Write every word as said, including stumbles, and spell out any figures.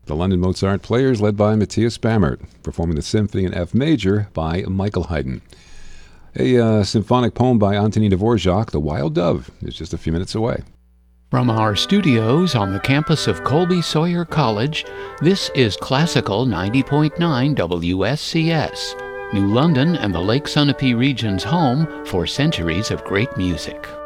The London Mozart Players, led by Matthias Bammert, performing the Symphony in F Major by Michael Haydn. A uh, symphonic poem by Antonin Dvorak, The Wild Dove, is just a few minutes away. From our studios on the campus of Colby Sawyer College, this is Classical ninety point nine W S C S, New London and the Lake Sunapee region's home for centuries of great music.